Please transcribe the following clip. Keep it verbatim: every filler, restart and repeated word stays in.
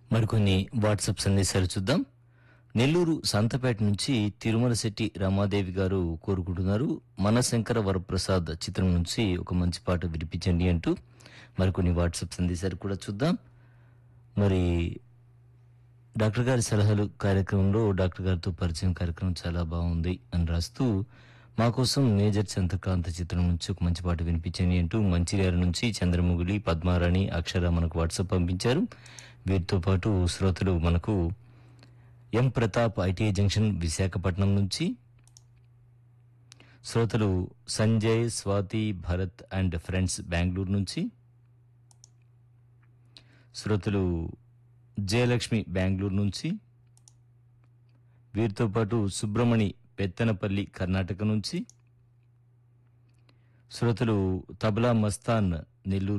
మరికొన్ని వాట్సాప్ సందేశాలు చూద్దాం. నెల్లూరు సంతపేట నుంచి తిరుమల శెట్టి రమాదేవి గారు కోరుకుంటున్నారు. మనశంకర వరప్రసాద్ చిత్రం నుంచి ఒక మంచి పాట వినిపించండి అంటూ మరికొన్ని వాట్సాప్ సందేశాలు కూడా చూద్దాం. మరి డాక్టర్ గారి సలహాలు కార్యక్రమంలో డాక్టర్ గారితో పరిచయం కార్యక్రమం చాలా బాగుంది అని రాస్తూ మా కోసం మేజర్ చంద్రకాంత చిత్రం నుంచి ఒక మంచి పాట వినిపించండి అంటూ మంచిర్యాల నుంచి చంద్రముగిలి పద్మారాణి అక్షర మనకు వాట్సాప్ పంపించారు. వీరితో పాటు శ్రోతలు మనకు ఎం ప్రతాప్ ఐటీఐ జంక్షన్ విశాఖపట్నం నుంచి, శ్రోతలు సంజయ్ స్వాతి భరత్ అండ్ ఫ్రెండ్స్ బెంగళూరు నుంచి, శ్రోతలు జయలక్ష్మి బెంగళూరు నుంచి, వీరితో పాటు సుబ్రమణి పెత్తనపల్లి కర్ణాటక నుంచి, శ్రోతలు తబలా మస్తాన్ నెల్లూరు